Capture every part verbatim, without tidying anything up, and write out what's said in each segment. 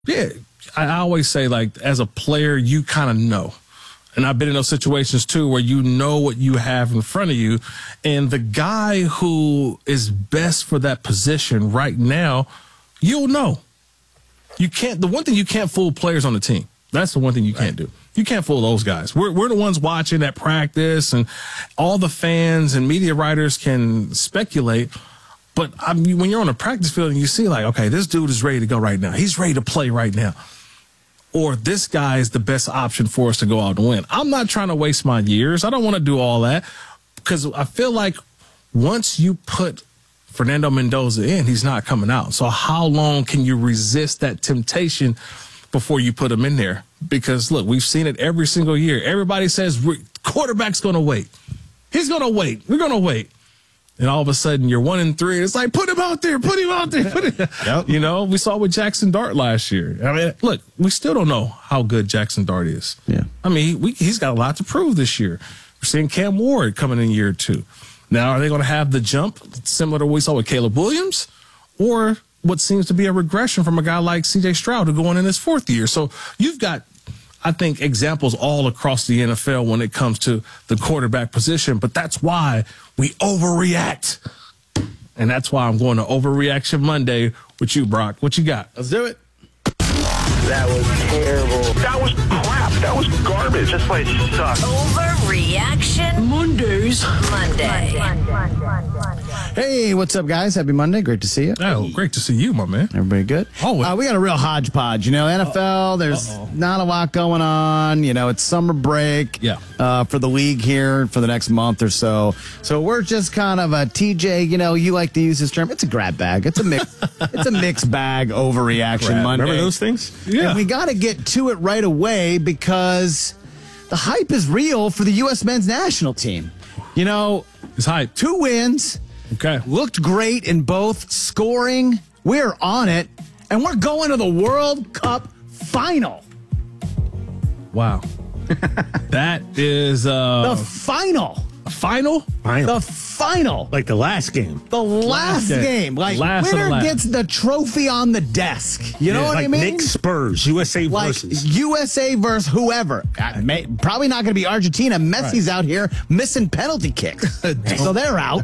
Yeah, I always say, like, as a player, you kind of know. And I've been in those situations, too, where you know what you have in front of you. And the guy who is best for that position right now, you'll know. You can't. The one thing you can't fool players on the team. That's the one thing you can't do. You can't fool those guys. We're we're the ones watching at practice, and all the fans and media writers can speculate. But I mean, when you're on a practice field and you see, like, okay, this dude is ready to go right now. He's ready to play right now. Or this guy is the best option for us to go out and win. I'm not trying to waste my years. I don't want to do all that because I feel like once you put Fernando Mendoza in, he's not coming out. So how long can you resist that temptation before you put him in there? Because, look, we've seen it every single year. Everybody says quarterback's going to wait. He's going to wait. We're going to wait. And all of a sudden, you're one and three. It's like, put him out there, put him out there. Put him. Yep. You know, we saw with Jackson Dart last year. I mean, look, we still don't know how good Jackson Dart is. Yeah. I mean, we, he's got a lot to prove this year. We're seeing Cam Ward coming in year two. Now, are they going to have the jump similar to what we saw with Caleb Williams? Or what seems to be a regression from a guy like C J Stroud who's going in his fourth year? So you've got, I think, examples all across the N F L when it comes to the quarterback position, but that's why we overreact. And that's why I'm going to Overreaction Monday with you, Brock. What you got? Let's do it. That was terrible. That was crap. That was garbage. This place sucks. Overreaction Mondays. Monday. Hey, what's up, guys? Happy Monday. Great to see you. Oh, great to see you, my man. Everybody good? Oh, uh, we got a real hodgepodge. You know, N F L, there's Uh-oh. not a lot going on. You know, it's summer break yeah. uh, for the league here for the next month or so. So we're just kind of a T J, you know, you like to use this term. It's a grab bag. It's a mix. It's a mixed bag overreaction Grab. Monday. Remember those things? Yeah. And we got to get to it right away because the hype is real for the U S men's national team. You know, it's hype. Two wins. Okay. Looked great in both scoring. We're on it. And we're going to the World Cup final. Wow. That is uh the final. Final? Final. The final. Like the last game. The last, last game. game. Like, last winner last. gets the trophy on the desk. You know yeah, what like I mean? Knicks Spurs, U S A like versus. U S A versus whoever. Uh, may, probably not going to be Argentina. Messi's right. out here missing penalty kicks. So they're out.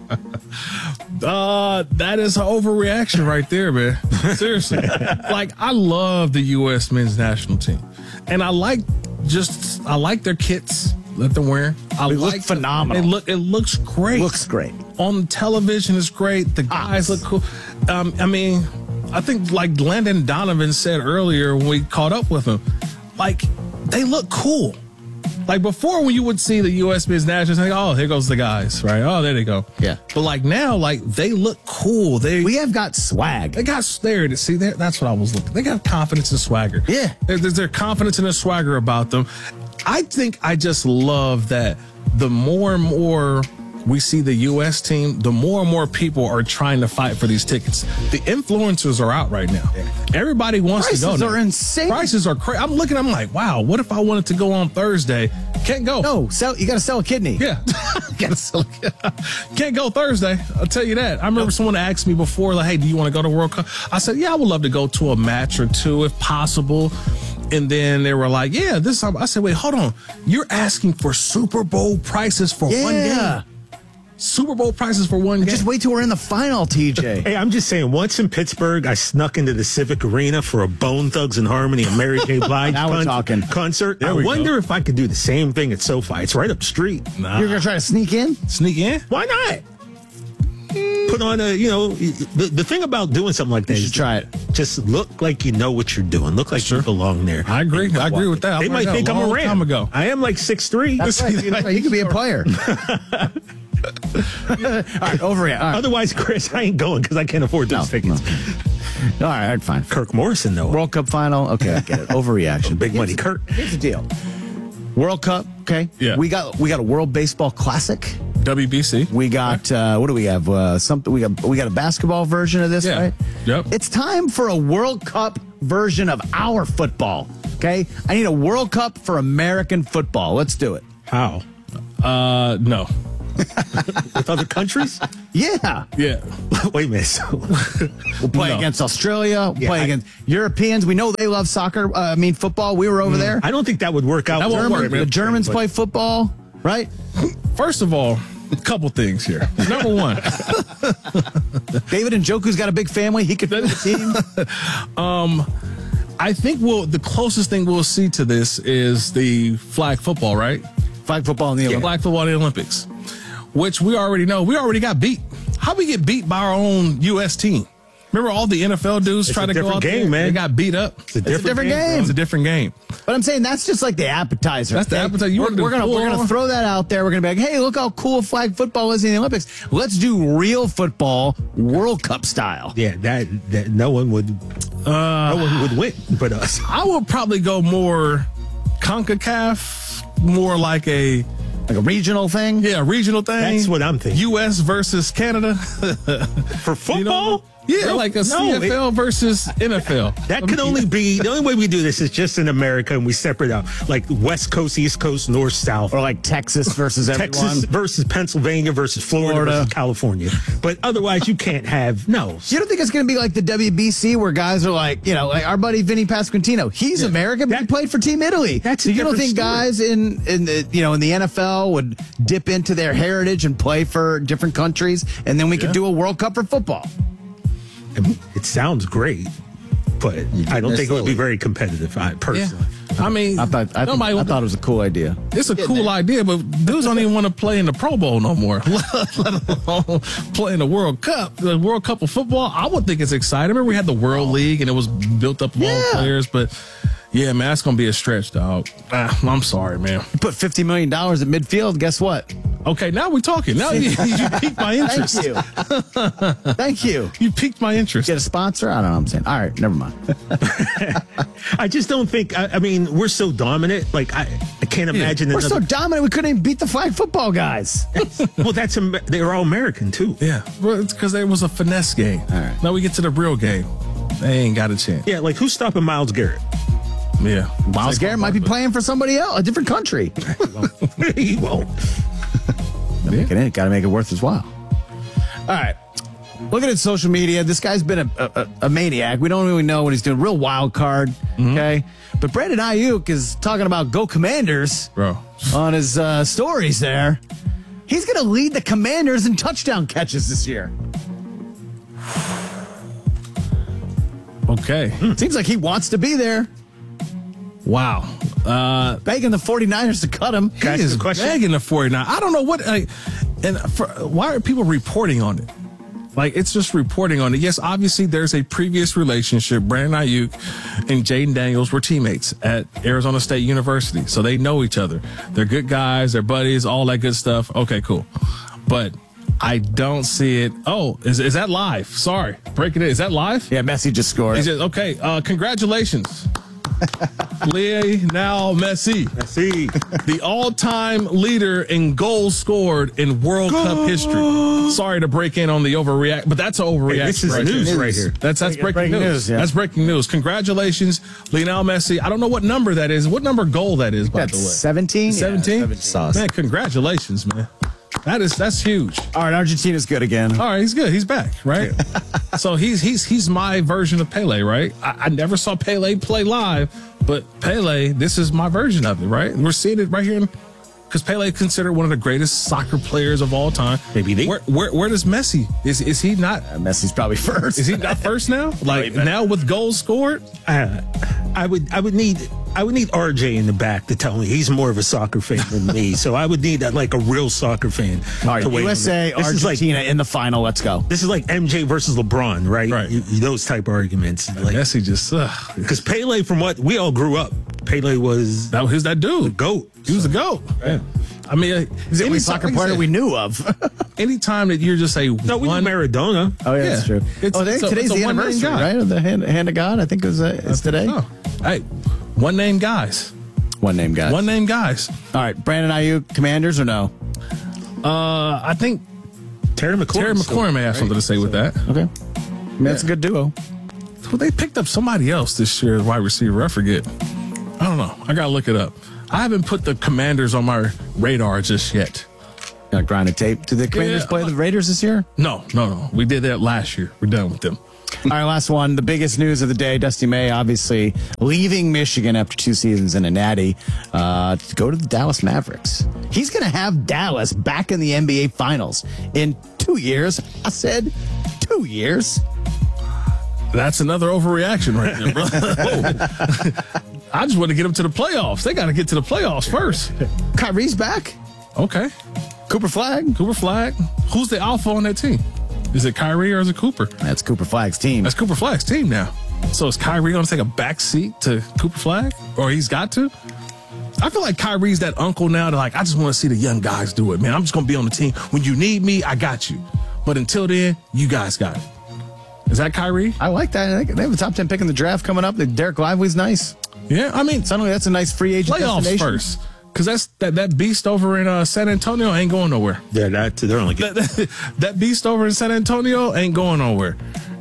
Uh, that is an overreaction right there, man. Seriously. Like, I love the U S men's national team. And I like just, I like their kits. Let them wear. I they like look phenomenal. It look. It looks great. Looks great on television. It's great. The guys look cool. Um, I mean, I think like Landon Donovan said earlier when we caught up with him, like they look cool. Like before, when you would see the U S men's national, like, oh, here goes the guys, right? Oh, there they go. Yeah. But like now, like they look cool. They we have got swag. They got there to see. That's what I was looking. They got confidence and swagger. Yeah. There's their confidence and their swagger about them. I think I just love that the more and more we see the U S team, the more and more people are trying to fight for these tickets. The influencers are out right now. Yeah. Everybody wants Prices to go. Prices are now. insane. Prices are crazy. I'm looking, I'm like, wow, what if I wanted to go on Thursday? Can't go. No, sell, you got to sell a kidney. Yeah. Gotta sell a Can't go Thursday. I'll tell you that. I remember nope. someone asked me before, like, hey, do you want to go to World Cup? I said, yeah, I would love to go to a match or two if possible. And then they were like, yeah, this time. I said, wait, hold on. You're asking for Super Bowl prices for yeah. one game. Super Bowl prices for one game. Just wait till we're in the final, T J. Hey, I'm just saying, once in Pittsburgh, I snuck into the Civic Arena for a Bone Thugs and Harmony and Mary J. Blige now we're con- talking. concert. There I wonder go. if I could do the same thing at SoFi. It's right up the street. Nah. You're going to try to sneak in? Sneak in? Why not? Put on a, you know, the, the thing about doing something like that you should is try it. Just look like you know what you're doing. Look like sure. you belong there. I agree. I agree with that. They I'm might like think I'm a ram. Time ago. I am like six three. That's right. You, know, you could be a player. All right, over here. All right. Otherwise, Chris, I ain't going because I can't afford those no, tickets. No. All right, all right, fine. Kirk Morrison, though. World Cup final. Okay, I get it. Overreaction. Oh, big here's money, the, Kirk. Here's the deal. World Cup. Okay. Yeah. We got we got a World Baseball Classic. W B C. We got uh, what do we have? Uh, something we got. We got a basketball version of this, yeah. right? Yep. It's time for a World Cup version of our football. Okay. I need a World Cup for American football. Let's do it. How? Uh, no. with other countries? Yeah. Yeah. Wait a minute. So, We'll play No. against Australia. We'll Yeah, play I- against Europeans. We know they love soccer. Uh, I mean, football. We were over there. I don't think that would work out. That won't for work, man. The Germans but- play football, right? First of all, a couple things here. Number one, David Njoku's got a big family. He could fit the team. I think we'll the closest thing we'll see to this is the flag football, right? Flag football in the Olympics. Flag football in the Olympics, which we already know. We already got beat. How we get beat by our own U S team? Remember all the N F L dudes It's try a to go different out game, there? man. They got beat up. It's a a different, different game. It's a different game. But I'm saying that's just like the appetizer. That's the okay? appetizer. You We're, wanna do we're gonna we're full- gonna throw that out there. We're gonna be like, hey, look how cool flag football is in the Olympics. Let's do real football, World Cup style. Yeah, that that no one would, Uh, no one would win but us. I would probably go more CONCACAF, more like a Like a regional thing. yeah regional thing. That's what I'm thinking. U S versus Canada. For football? You know? Yeah, No, like a no, C F L it- versus N F L. That could only be the only way we do this is just in America and we separate out like West Coast, East Coast, North, South. Or like Texas versus everyone. Texas versus Pennsylvania versus Florida, Florida. versus California. But otherwise, you can't have no. You don't think it's going to be like the W B C where guys are like, you know, like our buddy Vinny Pasquantino. He's American, but he That- played for Team Italy. That's so a you don't different think story. guys in in the you know in the N F L would dip into their heritage and play for different countries, and then we could do a World Cup for football? It sounds great, but I don't think it would be very competitive. I Yeah. personally. I mean, I thought I, nobody I would- thought it was a cool idea. it's a cool idea, but dudes don't even want to play in the Pro Bowl no more, let alone play in the World Cup. The World Cup of football, I would think it's exciting. Remember, we had the World League and it was built up of all Yeah. players, but yeah, man, that's going to be a stretch, dog. Ah, I'm sorry, man. You put fifty million dollars at midfield. Guess what? Okay, now we're talking. Now you, you piqued my Thank interest. you. Thank you. You piqued my interest. Get a sponsor? I don't know what I'm saying. All right, never mind. I just don't think. I, I mean, we're so dominant. Like I, I can't imagine. We're so another, dominant we couldn't even beat the flag football guys. well, that's Am- they're all American too. Yeah, well, it's because there was a finesse game. All right. Now we get to the real game. They ain't got a chance. Yeah, like who's stopping Myles Garrett? Yeah. Miles Garrett might be playing for somebody else, a different country. He won't. Make it in. Got to make it worth his while. All right. Looking at social media, this guy's been a, a, a maniac. We don't really know what he's doing. Real wild card. Okay. But Brandon Ayuk is talking about Go Commanders Bro. on his uh, stories there. He's going to lead the Commanders in touchdown catches this year. Okay. Seems like he wants to be there. Wow. Uh, Begging the 49ers to cut him. Can I he ask is a question? begging the forty-nine. I don't know what, like, and for, why are people reporting on it? Like, it's just reporting on it. Yes, obviously, there's a previous relationship. Brandon Ayuk and Jaden Daniels were teammates at Arizona State University, so they know each other. They're good guys, they're buddies, all that good stuff. Okay, cool. But I don't see it. Oh, is is that live? Sorry, breaking it. Is that live? Yeah, Messi just scored. He said, okay, uh, congratulations. Lionel Messi, See, the all-time leader in goals scored in World Cup history. Sorry to break in on the overreact, but that's an overreaction. Hey, this is right news there. right here. That's that's breaking, Breaking news. news, yeah. That's breaking news. Congratulations, Lionel Messi. I don't know what number that is. What number goal that is, by That's the way? seventeen? seventeen? Yeah, Man, congratulations, man. That is that's huge. All right, Argentina's good again. All right, he's good. He's back, right? So he's he's he's my version of Pele, right? I, I never saw Pele play live, but Pele, this is my version of it, right? We're seeing it right here because Pele is considered one of the greatest soccer players of all time. Maybe the- where, where where does Messi is is he not? Uh, Messi's probably first. Is he not first now? Like now with goals scored? uh, I would I would need I would need R J in the back to tell me he's more of a soccer fan than me. So I would need uh, like a real soccer fan. All right, to weigh in U on S A, it. This is like Argentina in the final. Let's go. this is like M J versus LeBron, right? Right. You- you- those type of arguments. Like Messi just uh, because Pele, from what we all grew up, Pele was that who's that dude? GOAT. He was a goat. I mean, uh, Is it any any soccer like I player said, we knew of? anytime that you're just a No, we one knew Maradona. Oh, yeah, Yeah. that's true. It's- oh, they, it's a- today's it's a the one-man anniversary, guy. right? Of the hand, hand of God. I think it was, uh, it's today. Oh, hey, one name guys. One name guy. One name guys. All right, Brandon Ayuk, Commanders or no? Uh, I think Terry McLaurin. Terry McLaurin may have something to say with that. Okay. I mean, that's a good duo. Well, they picked up somebody else this year, wide receiver. I forget. I don't know. I gotta look it up. I haven't put the Commanders on my radar just yet. Got grinding tape. Do the Commanders Yeah, play the Raiders this year? No, no, no. We did that last year. We're done with them. All right, last one. The biggest news of the day, Dusty May obviously leaving Michigan after two seasons in a natty uh, to go to the Dallas Mavericks. He's going to have Dallas back in the N B A Finals in two years. I said two years. That's another overreaction right there, bro. I just want to get them to the playoffs. They got to get to the playoffs first. Kyrie's back. Okay. Cooper Flag. Cooper Flag. Who's the alpha on that team? Is it Kyrie or is it Cooper? That's Cooper Flag's team. That's Cooper Flag's team now. So is Kyrie going to take a back seat to Cooper Flag? Or he's got to? I feel like Kyrie's that uncle now that, like, I just want to see the young guys do it, man. I'm just going to be on the team. When you need me, I got you. But until then, you guys got it. Is that Kyrie? I like that. I think they have a top ten pick in the draft coming up. Derek Lively's nice. Yeah, I mean, suddenly that's a nice free agent playoffs destination. first. Because that's that, that beast over in uh, San Antonio ain't going nowhere. Yeah, that, they're only getting- that, that, that beast over in San Antonio ain't going nowhere.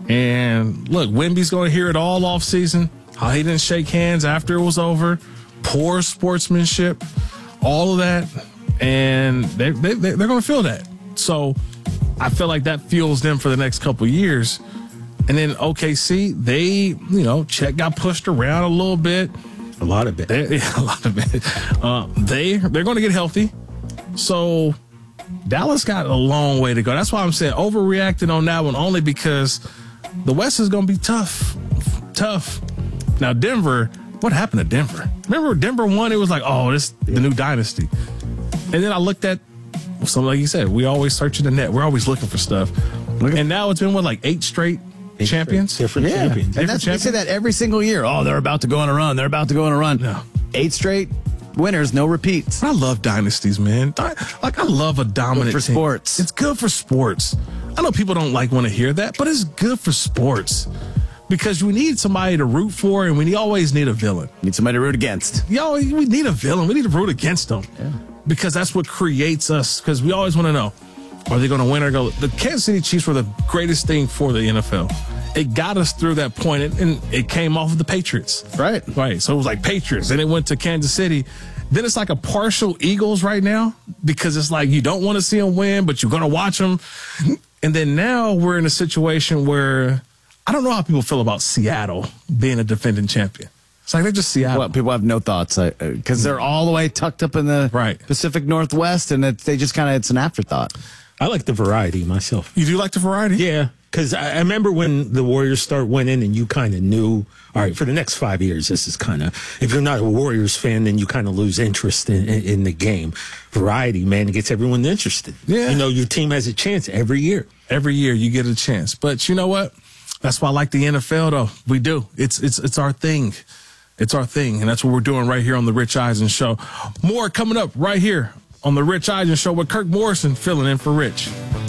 And look, Wemby's going to hear it all off season. How he didn't shake hands after it was over. Poor sportsmanship. All of that. And they, they, they're going to feel that. So I feel like that fuels them for the next couple of years. And then O K C, they, you know, Chet got pushed around a little bit. A lot of it. They, yeah, a lot of it. Uh, they, they're going to get healthy. So Dallas got a long way to go. That's why I'm saying overreacting on that one only because the West is going to be tough. Tough. Now, Denver, what happened to Denver? Remember Denver won? It was like, oh, this the new dynasty. And then I looked at something like you said. We always searching the net. We're always looking for stuff. And now it's been, what, like eight straight Eight champions? Straight, different yeah. champions. And Different that's, champions. they say that every single year. Oh, they're about to go on a run. They're about to go on a run. No. Eight straight winners, no repeats. I love dynasties, man. Like, I love a dominant Good for team. sports. It's good for sports. I know people don't like want to hear that, but it's good for sports because we need somebody to root for, and we always need a villain. Need somebody to root against. Yo, we need a villain. We need to root against them Yeah. because that's what creates us. Because we always want to know, are they going to win or go? The Kansas City Chiefs were the greatest thing for the N F L. It got us through that point, and, and it came off of the Patriots. Right. Right. So it was like Patriots, then it went to Kansas City. Then it's like a partial Eagles right now because it's like you don't want to see them win, but you're going to watch them. And then now we're in a situation where I don't know how people feel about Seattle being a defending champion. It's like they're just Seattle. Well, people have no thoughts because they're all the way tucked up in the Right. Pacific Northwest, and it, they just kind of, it's an afterthought. I like the variety myself. You do like the variety? Yeah, because I, I remember when the Warriors start winning and you kind of knew, all right, for the next five years, this is kind of, if you're not a Warriors fan, then you kind of lose interest in, in, in the game. Variety, man, it gets everyone interested. Yeah. You know, your team has a chance every year. Every year you get a chance. But you know what? That's why I like the N F L, though. We do. It's it's it's our thing. It's our thing. And that's what we're doing right here on the Rich Eisen Show. More coming up right here on the Rich Eisen Show with Kirk Morrison filling in for Rich.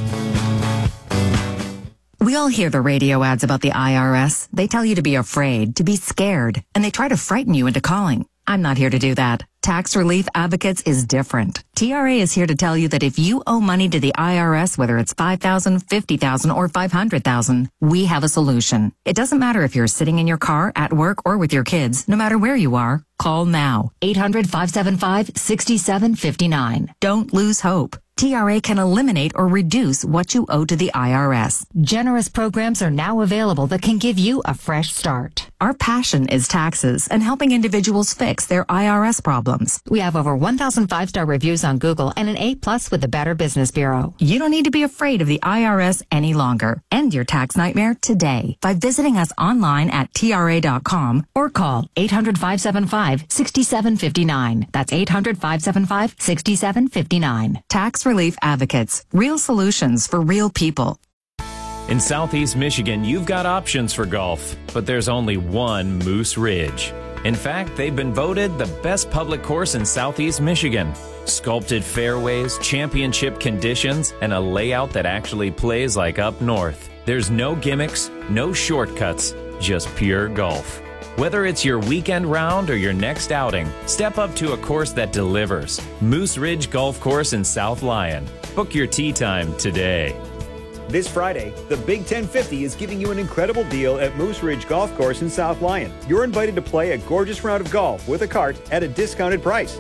We all hear the radio ads about the I R S. They tell you to be afraid, to be scared, and they try to frighten you into calling. I'm not here to do that. Tax Relief Advocates is different. T R A is here to tell you that if you owe money to the I R S, whether it's five thousand dollars, fifty thousand dollars, or five hundred thousand dollars, we have a solution. It doesn't matter if you're sitting in your car, at work, or with your kids. No matter where you are, call now. eight hundred, five seven five, six seven five nine. Don't lose hope. T R A can eliminate or reduce what you owe to the I R S. Generous programs are now available that can give you a fresh start. Our passion is taxes and helping individuals fix their I R S problems. We have over one thousand five-star reviews on Google and an A plus with the Better Business Bureau. You don't need to be afraid of the I R S any longer. End your tax nightmare today by visiting us online at T R A dot com or call eight hundred, five seven five, six seven five nine. That's eight hundred, five seven five, six seven five nine. Tax Relief Advocates. Real solutions for real people. In Southeast Michigan, you've got options for golf, but there's only one Moose Ridge. In fact, they've been voted the best public course in Southeast Michigan. Sculpted fairways, championship conditions, and a layout that actually plays like up north. There's no gimmicks, no shortcuts, just pure golf. Whether it's your weekend round or your next outing, step up to a course that delivers. Moose Ridge Golf Course in South Lyon. Book your tee time today. This Friday, the Big ten fifty is giving you an incredible deal at Moose Ridge Golf Course in South Lyon. You're invited to play a gorgeous round of golf with a cart at a discounted price.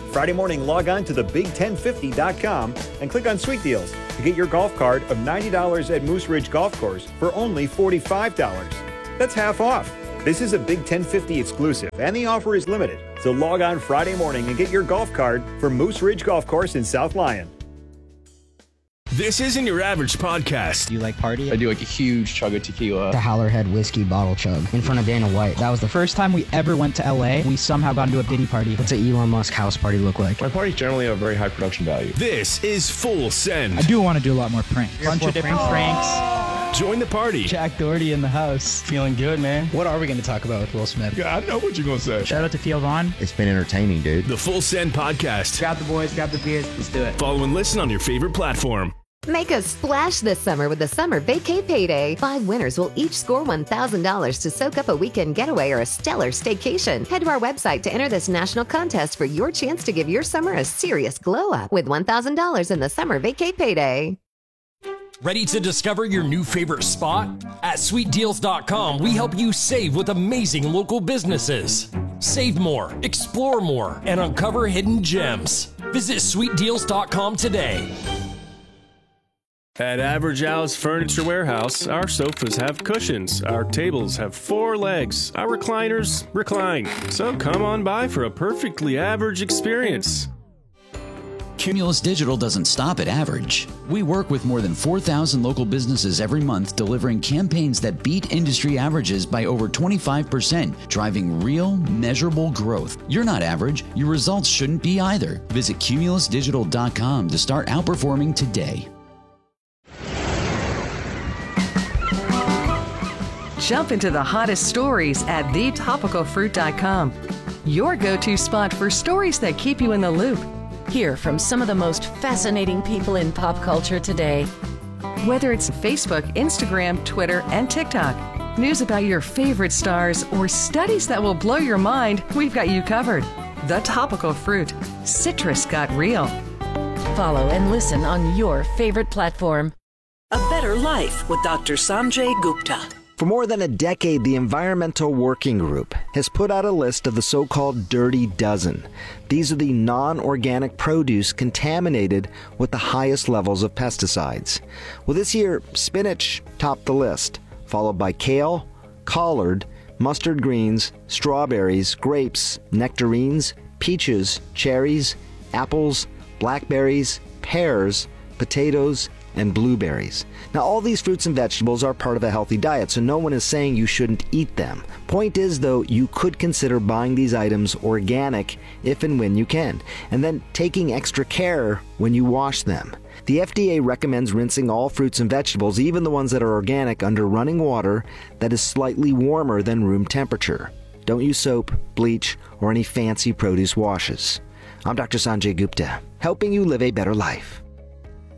Friday morning, log on to the big ten fifty dot com and click on Sweet Deals to get your golf cart of ninety dollars at Moose Ridge Golf Course for only forty-five dollars. That's half off. This is a Big ten fifty exclusive, and the offer is limited. So log on Friday morning and get your golf cart for Moose Ridge Golf Course in South Lyon. This isn't your average podcast. Do you like party? I do like a huge chug of tequila. The Howlerhead whiskey bottle chug in front of Dana White. That was the first time we ever went to L A. We somehow got into a Diddy party. What's an Elon Musk house party look like? My parties generally have very high production value. This is Full Send. I do want to do a lot more pranks. A bunch of different pranks. Join the party. Jack Doherty in the house. Feeling good, man. What are we going to talk about with Will Smith? Yeah, I know what you're going to say. Shout out to Theo Vaughn. It's been entertaining, dude. The Full Send Podcast. Grab the boys, grab the beers. Let's do it. Follow and listen on your favorite platform. Make a splash this summer with the Summer Vacay Payday. Five winners will each score one thousand dollars to soak up a weekend getaway or a stellar staycation. Head to our website to enter this national contest for your chance to give your summer a serious glow up with one thousand dollars in the Summer Vacay Payday. Ready to discover your new favorite spot? At sweet deals dot com, we help you save with amazing local businesses. Save more, explore more, and uncover hidden gems. Visit sweet deals dot com today. At Average Al's Furniture Warehouse, our sofas have cushions, our tables have four legs, our recliners recline. So come on by for a perfectly average experience. Cumulus Digital doesn't stop at average. We work with more than four thousand local businesses every month, delivering campaigns that beat industry averages by over twenty-five percent, driving real, measurable growth. You're not average. Your results shouldn't be either. Visit cumulus digital dot com to start outperforming today. Jump into the hottest stories at the topical fruit dot com. Your go-to spot for stories that keep you in the loop. Hear from some of the most fascinating people in pop culture today. Whether it's Facebook, Instagram, Twitter, and TikTok, news about your favorite stars, or studies that will blow your mind, we've got you covered. The Topical Fruit. Citrus got real. Follow and listen on your favorite platform. A Better Life with Doctor Sanjay Gupta. For more than a decade, the Environmental Working Group has put out a list of the so-called Dirty Dozen. These are the non-organic produce contaminated with the highest levels of pesticides. Well, this year, spinach topped the list, followed by kale, collard, mustard greens, strawberries, grapes, nectarines, peaches, cherries, apples, blackberries, pears, potatoes, and blueberries. Now, all these fruits and vegetables are part of a healthy diet, so no one is saying you shouldn't eat them. Point is, though, you could consider buying these items organic if and when you can, and then taking extra care when you wash them. The F D A recommends rinsing all fruits and vegetables, even the ones that are organic, under running water that is slightly warmer than room temperature. Don't use soap, bleach, or any fancy produce washes. I'm Doctor Sanjay Gupta, helping you live a better life.